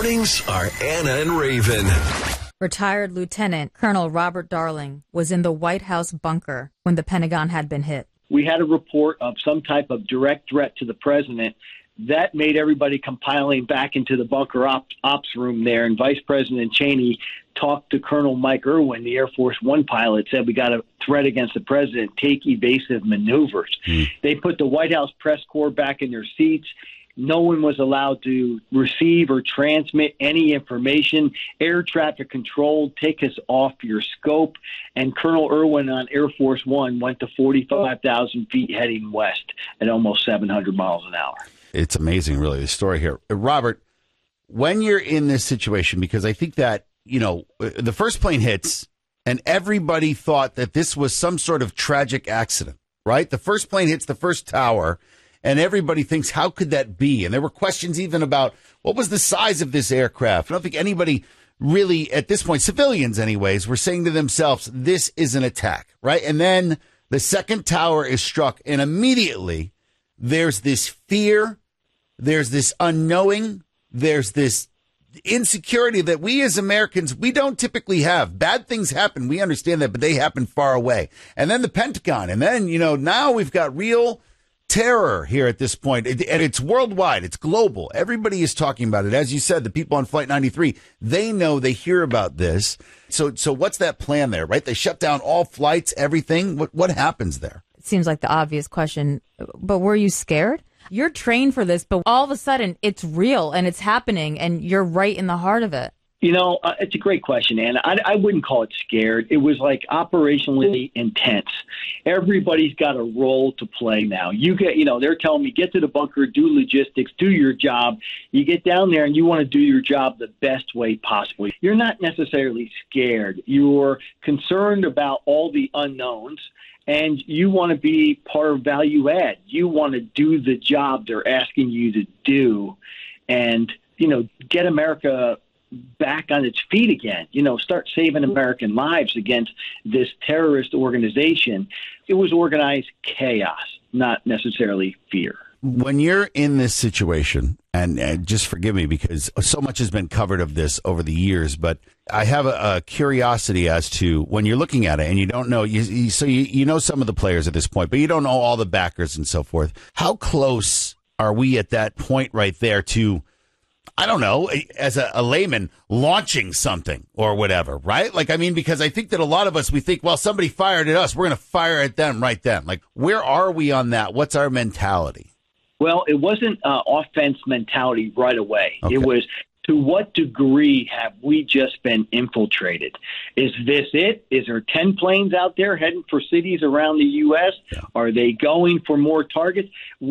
Mornings are Anna and Raven. Retired Lieutenant Colonel Robert Darling was in the White House bunker when the Pentagon had been hit. We had a report of some type of direct threat to the president. That made everybody compiling back into the bunker ops room there, and Vice President Cheney talked to Colonel Mike Irwin, the Air Force One pilot, said we got a threat against the president, take evasive maneuvers. They put the White House press corps back in their seats. No one was allowed to receive or transmit any information. Air traffic control, take us off your scope. And Colonel Irwin on Air Force One went to 45,000 feet heading west at almost 700 miles an hour. It's amazing, really, the story here. Robert, when you're in this situation, because I think that, you know, the first plane hits and everybody thought that this was some sort of tragic accident, right? The first plane hits the first tower and everybody thinks, how could that be? And there were questions even about what was the size of this aircraft. I don't think anybody really, at this point, civilians anyways, were saying to themselves, this is an attack, right? And then the second tower is struck and immediately there's this fear, there's this unknowing, there's this insecurity that we as Americans, we don't typically have. Bad things happen. We understand that, but they happen far away. And then the Pentagon. And then, you know, now we've got real terror here at this point. And it's worldwide. It's global. Everybody is talking about it. As you said, the people on Flight 93, they know, they hear about this. So what's that plan there, right? They shut down all flights, everything. What happens there? It seems like the obvious question, but were you scared? You're trained for this, but all of a sudden it's real and it's happening and you're right in the heart of it. You know, it's a great question, Anna. I wouldn't call it scared. It was like operationally intense. Everybody's got a role to play now. They're telling me, get to the bunker, do logistics, do your job. You get down there and you want to do your job the best way possible. You're not necessarily scared. You're concerned about all the unknowns, and you want to be part of value add. You want to do the job they're asking you to do and, get America back on its feet again, start saving American lives against this terrorist organization. It was organized chaos, not necessarily fear. When you're in this situation, and just forgive me because so much has been covered of this over the years, but I have a curiosity as to when you're looking at it and you don't know, you know some of the players at this point, but you don't know all the backers and so forth. How close are we at that point right there to, I don't know, as a layman, launching something or whatever, right? Because I think that a lot of us, we think, well, somebody fired at us, we're going to fire at them right then. Where are we on that? What's our mentality? Well, it wasn't offense mentality right away. Okay. It was, to what degree have we just been infiltrated? Is this it? Is there 10 planes out there heading for cities around the U.S.? Yeah. Are they going for more targets?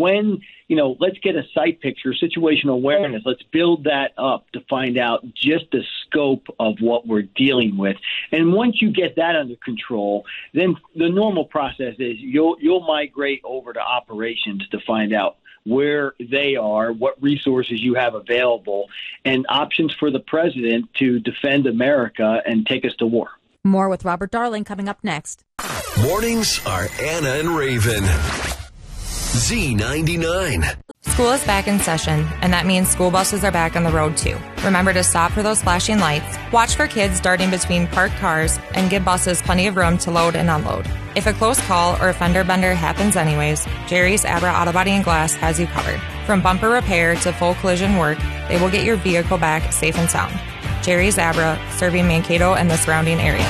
Let's get a sight picture, situational awareness. Let's build that up to find out just the scope of what we're dealing with. And once you get that under control, then the normal process is you'll migrate over to operations to find out where they are, what resources you have available, and options for the president to defend America and take us to war. More with Robert Darling coming up next. Mornings are Anna and Raven. Z99. School is back in session, and that means school buses are back on the road too. Remember to stop for those flashing lights, watch for kids darting between parked cars, and give buses plenty of room to load and unload. If a close call or a fender bender happens anyways, Jerry's Abra Auto Body and Glass has you covered. From bumper repair to full collision work, they will get your vehicle back safe and sound. Jerry's Abra, serving Mankato and the surrounding areas.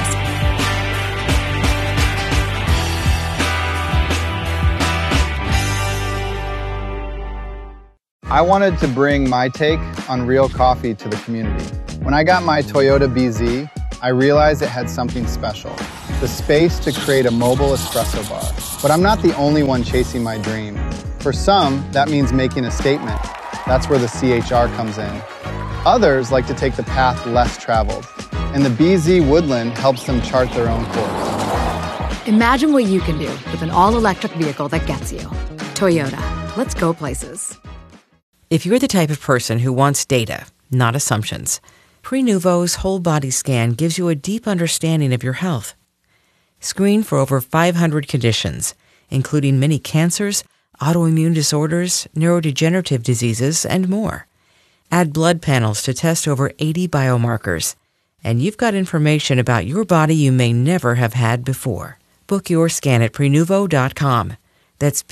I wanted to bring my take on real coffee to the community. When I got my Toyota BZ, I realized it had something special, the space to create a mobile espresso bar. But I'm not the only one chasing my dream. For some, that means making a statement. That's where the CHR comes in. Others like to take the path less traveled, and the BZ Woodland helps them chart their own course. Imagine what you can do with an all-electric vehicle that gets you. Toyota, let's go places. If you're the type of person who wants data, not assumptions, Prenuvo's whole body scan gives you a deep understanding of your health. Screen for over 500 conditions, including many cancers, autoimmune disorders, neurodegenerative diseases, and more. Add blood panels to test over 80 biomarkers. And you've got information about your body you may never have had before. Book your scan at Prenuvo.com. That's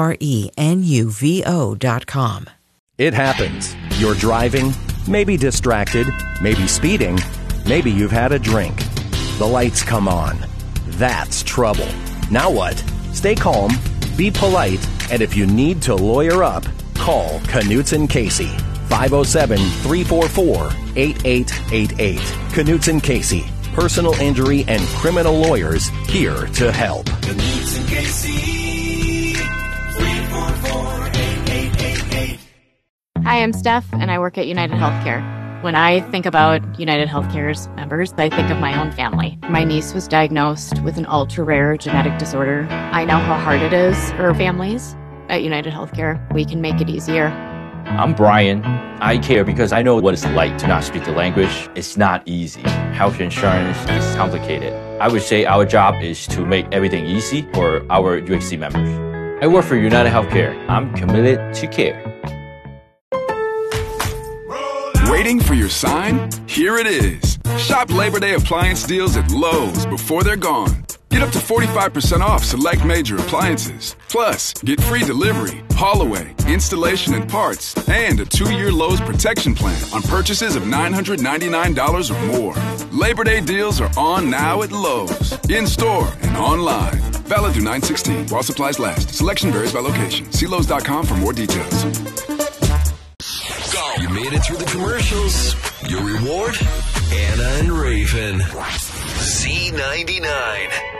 Prenuvo.com. It happens. You're driving, maybe distracted, maybe speeding, maybe you've had a drink. The lights come on. That's trouble. Now what? Stay calm, be polite, and if you need to lawyer up, call Knutson Casey. 507-344-8888. Knutson Casey. Personal injury and criminal lawyers here to help. Knutson Casey. 344-8888. Hi, I'm Steph, and I work at United Healthcare. When I think about United Healthcare's members, I think of my own family. My niece was diagnosed with an ultra-rare genetic disorder. I know how hard it is for families. At United Healthcare, we can make it easier. I'm Brian. I care because I know what it's like to not speak the language. It's not easy. Health insurance is complicated. I would say our job is to make everything easy for our UHC members. I work for United Healthcare. I'm committed to care. Waiting for your sign? Here it is. Shop Labor Day appliance deals at Lowe's before they're gone. Get up to 45% off select major appliances. Plus, get free delivery, haul away, installation and parts, and a 2-year Lowe's protection plan on purchases of $999 or more. Labor Day deals are on now at Lowe's, in-store and online. Valid through 9/16 while supplies last. Selection varies by location. See Lowe's.com for more details. You made it through the commercials. Your reward? Anna and Raven. Z99.